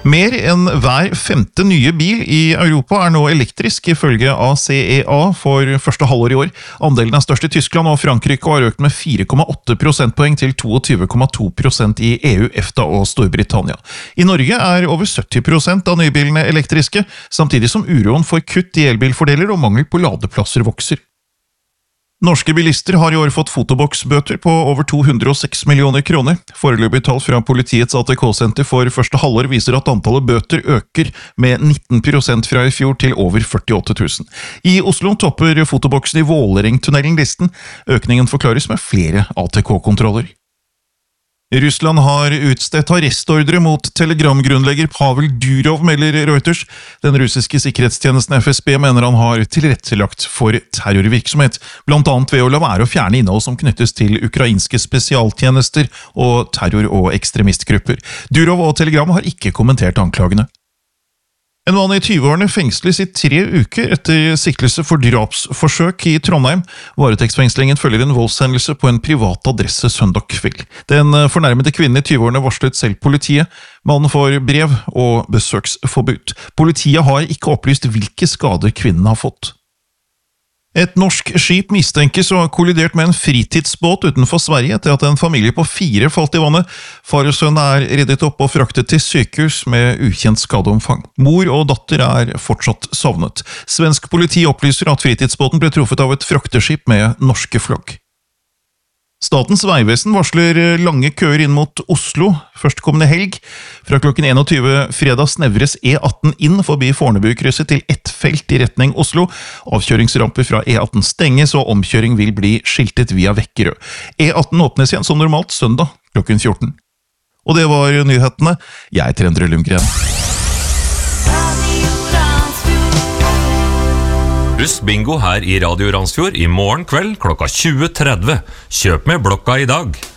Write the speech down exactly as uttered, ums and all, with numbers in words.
Mer enn hver femte nye bil i Europa er nå elektrisk, ifølge A C E A for første halvår i år. Andelen er størst i Tyskland og Frankrike og har økt med fire komma åtte prosentpoeng til tjueto komma to prosent i E U, EFTA og Storbritannia. I Norge er over sytti prosent av nybilene elektriske, samtidig som uroen for kutt i elbilfordeler og mangel på ladeplasser vokser. Norske bilister har i år fått fotoboksbøter på over to hundre og seks millioner kroner. Foreløpig tall fra politiets A T K-senter for første halvår viser at antallet bøter øker med nitten prosent fra i fjor til over førtiåtte tusen. I Oslo topper fotoboksen i Vålerengtunnelen listen. Økningen forklares med flere A T K-kontroller. Russland har utstedt arrestordre mot Telegram-grunnlegger Pavel Durov, melder Reuters. Den russiske sikkerhetstjenesten F S B mener han har tilrettelagt for terrorvirksomhet, blant annet ved å la være å fjerne innhold som knyttes til ukrainske spesialtjenester og terror- og ekstremistgrupper. Durov og Telegram har ikke kommentert anklagene. En mann i tyve-årene fengsles i tre uker etter siktelse for drapsforsøk i Trondheim. Varetektsfengslingen følger en voldshendelse på en privat adresse søndag kveld. Den fornærmede kvinnen i tyve-årene varslet selv politiet. Mannen får brev og besøksforbud. Politiet har ikke opplyst hvilke skader kvinnen har fått. Et norsk skip mistenkes å ha kollidert med en fritidsbåt utenfor Sverige etter at en familie på fire falt i vannet. Far og sønn er reddet opp og fraktet til sykehus med ukjent skadeomfang. Mor og datter er fortsatt savnet. Svensk politi opplyser at fritidsbåten ble truffet av et frakteskip med norske flagg. Statens vegvesen varsler lange køer inn mot Oslo førstkommende helg. Fra klokken enogtyve fredag snevres E atten inn forbi Fornebukrysset til ett felt i retning Oslo. Avkjøringsramper fra E atten stenges, og omkjøring vil bli skiltet via Vekkerø. E atten åpnes igjen som normalt søndag klokken fjorten. Og det var nyhetene. Jeg heter Endre Lundgren. Husk bingo her i Radio Randsfjord i morgen kveld klokka tjue tretti. Kjøp med blokka i dag.